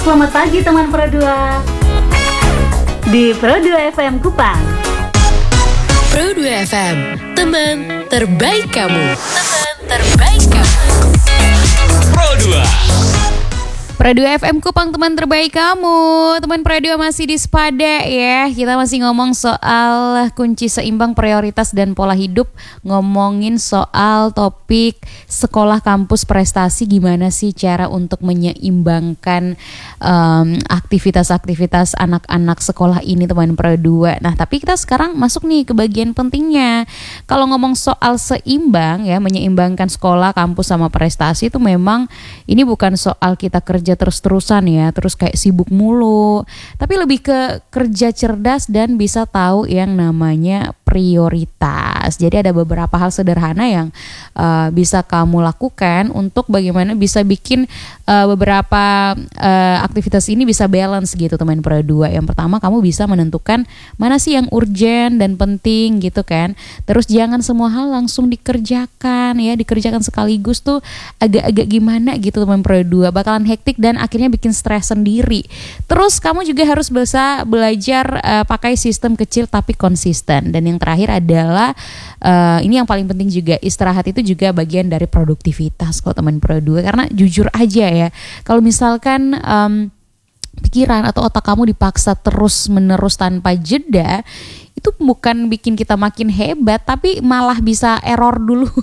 Selamat pagi teman Pro 2 di Pro 2 FM Kupang. Pro 2 FM, teman terbaik kamu. Teman terbaik kamu. Pro 2. Pro 2 FM Kupang, teman terbaik kamu. Teman Pro 2 masih di Sepada ya. Kita masih ngomong soal kunci seimbang prioritas dan pola hidup. Ngomongin soal topik sekolah, kampus, prestasi. Gimana sih cara untuk menyeimbangkan aktivitas-aktivitas anak-anak sekolah ini, teman Pro 2. Nah, tapi kita sekarang masuk nih ke bagian pentingnya. Kalau ngomong soal seimbang ya, menyeimbangkan sekolah, kampus sama prestasi itu memang ini bukan soal kita kerja terus-terusan ya, terus kayak sibuk mulu, tapi lebih ke kerja cerdas dan bisa tahu yang namanya prioritas. Jadi ada beberapa hal sederhana yang bisa kamu lakukan untuk bagaimana bisa bikin beberapa aktivitas ini bisa balance gitu, teman Pro 2. Yang pertama, kamu bisa menentukan mana sih yang urgent dan penting gitu kan. Terus jangan semua hal langsung dikerjakan ya, dikerjakan sekaligus tuh agak-agak gimana gitu, teman Pro 2. Bakalan hektik dan akhirnya bikin stres sendiri. Terus kamu juga harus bisa belajar pakai sistem kecil tapi konsisten. Dan yang terakhir adalah ini yang paling penting juga, istirahat itu juga bagian dari produktivitas kok, teman Pro 2. Karena jujur aja ya, kalau misalkan pikiran atau otak kamu dipaksa terus menerus tanpa jeda, itu bukan bikin kita makin hebat, tapi malah bisa error dulu